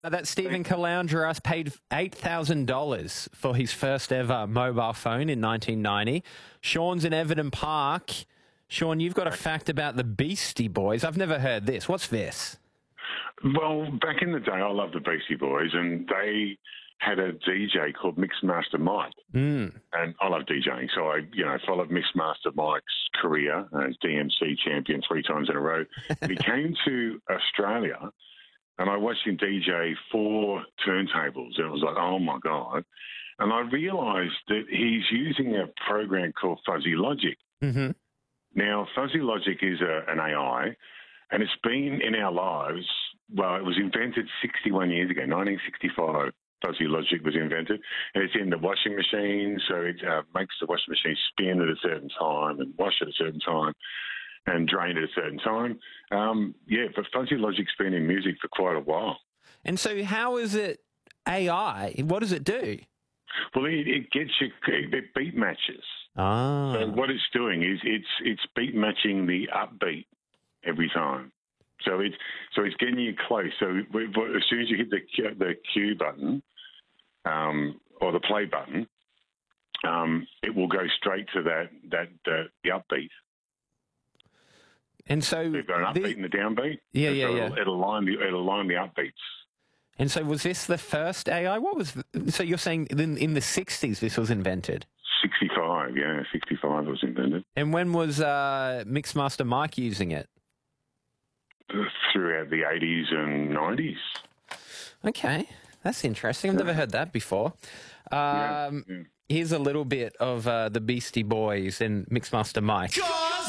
That Stephen Caloundras paid $8,000 for his first ever mobile phone in 1990. Sean's in Everton Park. Sean, you've got a fact about the Beastie Boys. I've never heard this. What's this? Well, back in the day, I loved the Beastie Boys, and they had a DJ called Mixmaster Mike. And I love DJing, so I followed Mixmaster Mike's career as DMC champion 3 times in a row. And he came to Australia, and I watched him DJ 4 turntables, and it was like, oh, my God. And I realised that he's using a program called Fuzzy Logic. Mm-hmm. Now, Fuzzy Logic is an AI, and it's been in our lives. Well, it was invented 61 years ago, 1965. Fuzzy Logic was invented, and it's in the washing machine, so it makes the washing machine spin at a certain time and wash at a certain time and drain at a certain time. But Fuzzy Logic's been in music for quite a while. And so how is it AI? What does it do? Well, it gets you it beat matches. Ah. So what it's doing is it's beat matching the upbeat every time. So it's getting you close. So as soon as you hit the cue button or the play button, it will go straight to the upbeat. And so you've got an upbeat and a downbeat. Yeah. It'll align the upbeats. And so was this the first AI? So you're saying in the 60s this was invented? 65, yeah, 65 was invented. And when was Mixmaster Mike using it? Throughout the 80s and 90s. Okay, that's interesting. I've never heard that before. Here's a little bit of the Beastie Boys and Mixmaster Mike.